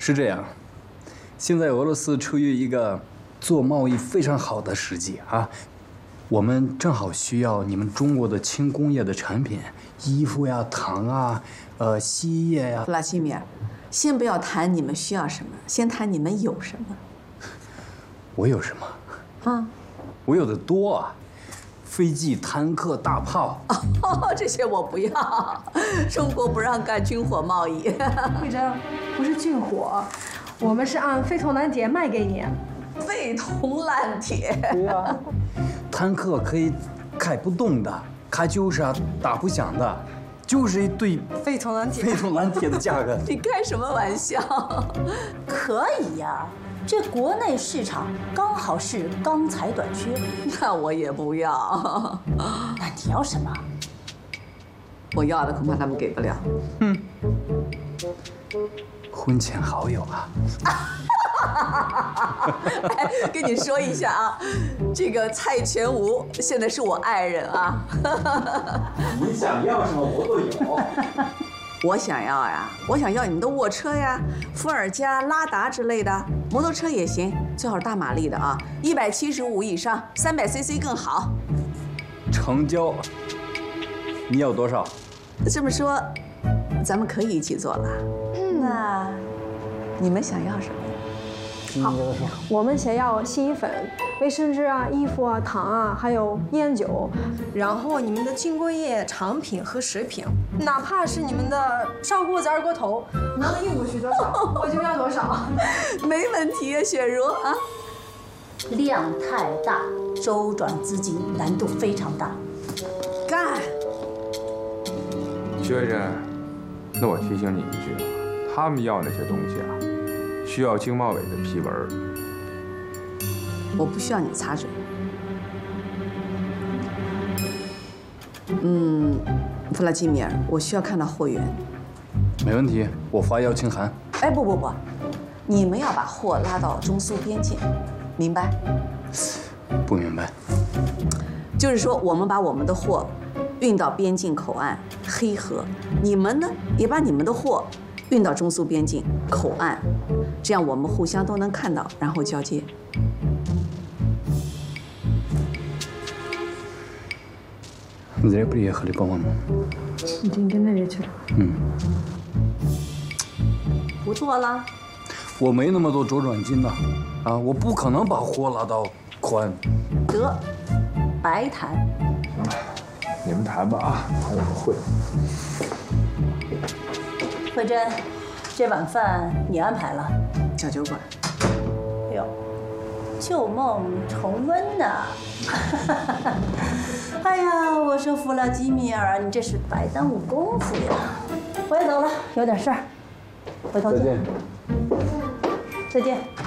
是这样，现在俄罗斯处于一个做贸易非常好的时机啊，我们正好需要你们中国的轻工业的产品，衣服呀、糖啊、洗衣液呀。 弗拉基米尔，先不要谈你们需要什么，先谈你们有什么。 我有什么？ 啊， 我有的多啊。 飞机、坦克、大炮， 哦，这些我不要。中国不让干军火贸易。 慧珍，不是军火，我们是按废铜烂铁卖给你。 废铜烂铁。 对呀，坦克可以开不动的，卡秋莎打不响的，就是一堆废铜烂铁。 废铜烂铁的价格。 你开什么玩笑？ 可以呀。 这国内市场刚好是钢材短缺， 那我也不要。 那你要什么？ 我要的恐怕他们给不了。 婚前好友啊！ 哎，跟你说一下啊，这个蔡全吴现在是我爱人啊。 你想要什么我都有。 我想要呀，我想要你们的卧车呀，伏尔加、拉达之类的，摩托车也行，最好是大马力的啊，175以上，300cc 更好。 成交。你要多少？ 这么说，咱们可以一起做了。那你们想要什么？ 好，我们先要洗衣粉、卫生纸啊、衣服啊、糖啊，还有烟酒，然后你们的轻工业产品和食品，哪怕是你们的烧锅子、二锅头，能运过去多少，我就要多少。 没问题啊，雪茹啊。 量太大，周转资金难度非常大。 干！ 薛慧珍，那我提醒你一句啊，他们要那些东西啊，需要经贸委的批文。 我不需要你插嘴。弗拉基米尔，我需要看到货源。 没问题，我发邀请函。 哎，不，你们要把货拉到中苏边境，明白？ 不明白。 就是说，我们把我们的货运到边境口岸黑河，你们呢也把你们的货运到中苏边境口岸，这样我们互相都能看到，然后交接。 你зря приехали, по-моему. 已经跟那里去了。 不错了。 我没那么多周转金呢，啊，我不可能把货拉到口岸。 得，白谈。 行了，你们谈吧啊，开个会。 慧珍，这晚饭你安排了。 小酒馆。 哎呦，旧梦重温呐！哎呀，我说弗拉基米尔，你这是白耽误功夫呀！我也走了，有点事儿，回头见。再见。